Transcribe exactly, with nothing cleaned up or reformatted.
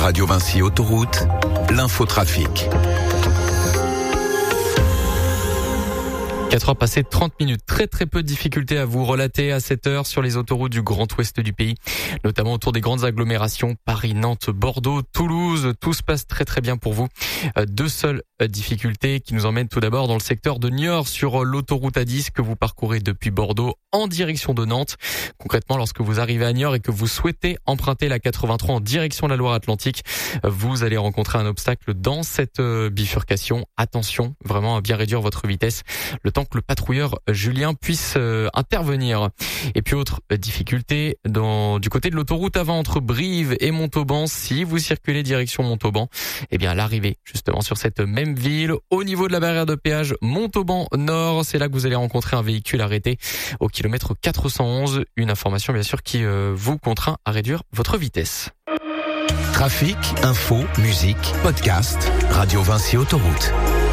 Radio Vinci Autoroute, l'infotrafic. quatre heures passées trente minutes. Très très peu de difficultés à vous relater à cette heure sur les autoroutes du Grand Ouest du pays, notamment autour des grandes agglomérations Paris, Nantes, Bordeaux, Toulouse. Tout se passe très très bien pour vous. Deux seules difficultés qui nous emmènent tout d'abord dans le secteur de Niort sur l'autoroute A dix que vous parcourez depuis Bordeaux en direction de Nantes. Concrètement, lorsque vous arrivez à Niort et que vous souhaitez emprunter la quatre-vingt-trois en direction de la Loire-Atlantique, vous allez rencontrer un obstacle dans cette bifurcation. Attention, vraiment à bien réduire votre vitesse, le temps que le patrouilleur Julien puisse euh, intervenir. Et puis autre euh, difficulté dans du côté de l'autoroute avant entre Brive et Montauban, si vous circulez direction Montauban, eh bien l'arrivée justement sur cette même ville au niveau de la barrière de péage Montauban Nord, c'est là que vous allez rencontrer un véhicule arrêté au kilomètre quatre cent onze, une information bien sûr qui euh, vous contraint à réduire votre vitesse. Trafic, info, musique, podcast, Radio Vinci Autoroute.